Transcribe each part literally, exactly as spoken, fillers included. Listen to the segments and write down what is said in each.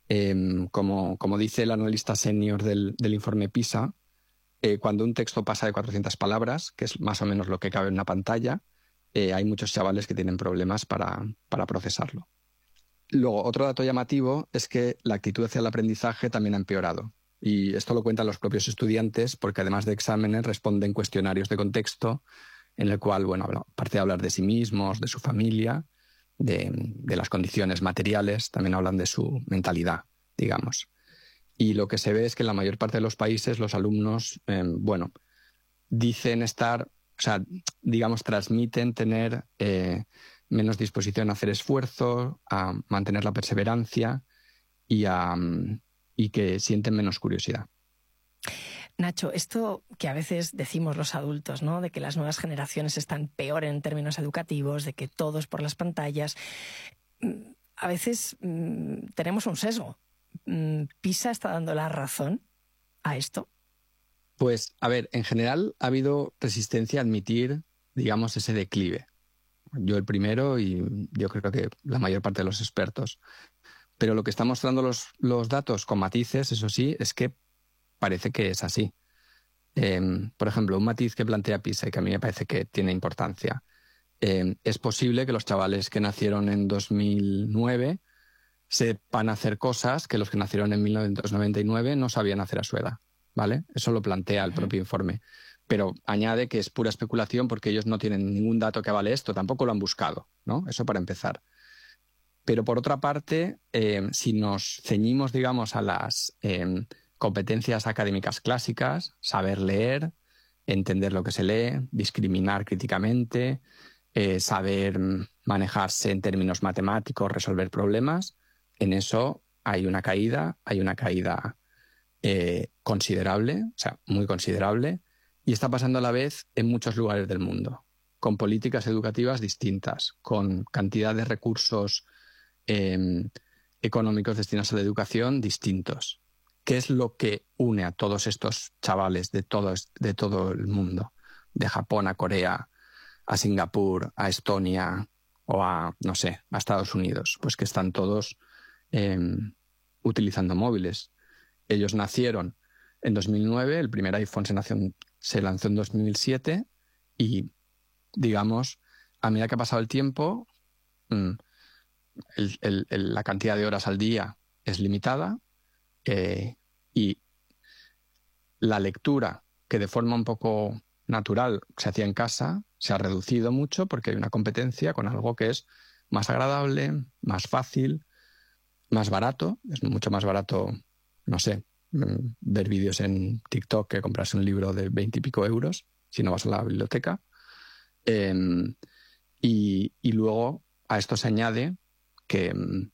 Eh, como, como dice el analista senior del, del informe PISA, eh, cuando un texto pasa de cuatrocientas palabras, que es más o menos lo que cabe en una pantalla, eh, hay muchos chavales que tienen problemas para, para procesarlo. Luego, otro dato llamativo es que la actitud hacia el aprendizaje también ha empeorado. Y esto lo cuentan los propios estudiantes porque además de exámenes responden cuestionarios de contexto en el cual, bueno, aparte de hablar de sí mismos, de su familia, de, de las condiciones materiales, también hablan de su mentalidad, digamos. Y lo que se ve es que en la mayor parte de los países los alumnos, eh, bueno, dicen estar, o sea, digamos, transmiten tener eh, menos disposición a hacer esfuerzo, a mantener la perseverancia y, a, y que sienten menos curiosidad. Nacho, esto que a veces decimos los adultos, ¿no? De que las nuevas generaciones están peor en términos educativos, de que todo es por las pantallas, a veces mmm, tenemos un sesgo. ¿PISA está dando la razón a esto? Pues, a ver, en general ha habido resistencia a admitir, digamos, ese declive. Yo el primero y yo creo que la mayor parte de los expertos. Pero lo que están mostrando los, los datos con matices, eso sí, es que parece que es así. Eh, por ejemplo, un matiz que plantea PISA y que a mí me parece que tiene importancia. Eh, es posible que los chavales que nacieron en dos mil nueve sepan hacer cosas que los que nacieron en mil novecientos noventa y nueve no sabían hacer a su edad, ¿vale? Eso lo plantea el propio informe. Pero añade que es pura especulación porque ellos no tienen ningún dato que avale esto, tampoco lo han buscado, ¿no? Eso para empezar. Pero por otra parte, eh, si nos ceñimos, digamos, a las eh, competencias académicas clásicas, saber leer, entender lo que se lee, discriminar críticamente, eh, saber manejarse en términos matemáticos, resolver problemas, en eso hay una caída, hay una caída eh, considerable, o sea, muy considerable, y está pasando a la vez en muchos lugares del mundo, con políticas educativas distintas, con cantidad de recursos eh, económicos destinados a la educación distintos. ¿Qué es lo que une a todos estos chavales de todo, de todo el mundo? De Japón a Corea, a Singapur, a Estonia o a, no sé, a Estados Unidos. Pues que están todos eh, utilizando móviles. Ellos nacieron en dos mil nueve, el primer iPhone se, nació, se lanzó en dos mil siete y, digamos, a medida que ha pasado el tiempo, mmm, el, el, el, la cantidad de horas al día es limitada eh, y la lectura, que de forma un poco natural se hacía en casa, se ha reducido mucho porque hay una competencia con algo que es más agradable, más fácil, más barato. Es mucho más barato, no sé, ver vídeos en TikTok que comprarse un libro de veinte y pico euros si no vas a la biblioteca. Eh, y, y luego a esto se añade que,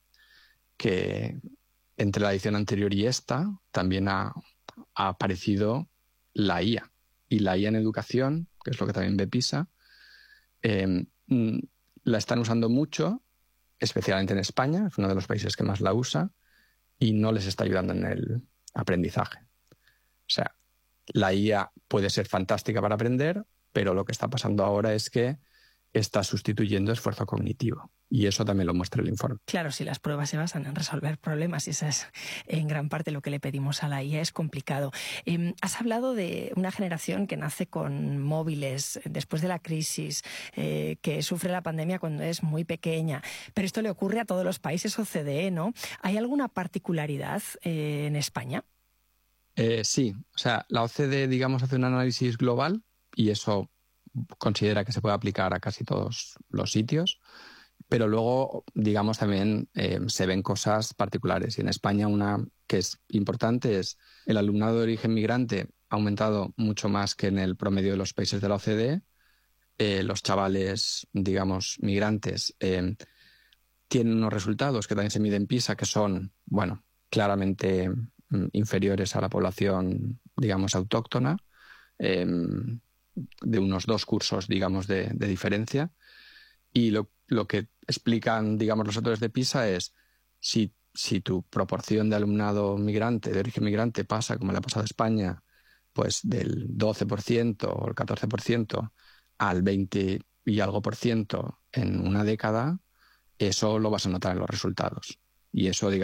que entre la edición anterior y esta también ha, ha aparecido la I A. Y la I A en educación, que es lo que también ve PISA, eh, la están usando mucho, especialmente en España, es uno de los países que más la usa, y no les está ayudando en el aprendizaje. O sea, la I A puede ser fantástica para aprender, pero lo que está pasando ahora es que está sustituyendo esfuerzo cognitivo. Y eso también lo muestra el informe. Claro, si las pruebas se basan en resolver problemas, y esa es en gran parte lo que le pedimos a la I A, es complicado. Eh, has hablado de una generación que nace con móviles después de la crisis, eh, que sufre la pandemia cuando es muy pequeña, pero esto le ocurre a todos los países O C D E, ¿no? ¿Hay alguna particularidad eh, en España? Eh, sí, o sea, la O C D E, digamos, hace un análisis global y eso considera que se puede aplicar a casi todos los sitios, pero luego, digamos, también eh, se ven cosas particulares. Y en España una que es importante es el alumnado de origen migrante ha aumentado mucho más que en el promedio de los países de la O C D E. Eh, los chavales, digamos, migrantes eh, tienen unos resultados que también se miden en PISA que son, bueno, claramente mm, inferiores a la población, digamos, autóctona. Eh, de unos dos cursos, digamos, de, de diferencia. Y lo, lo que explican, digamos, los autores de PISA es si, si tu proporción de alumnado migrante, de origen migrante, pasa, como le ha pasado a España, pues del doce por ciento o el catorce por ciento al veinte y algo por ciento en una década, eso lo vas a notar en los resultados. Y eso, digamos,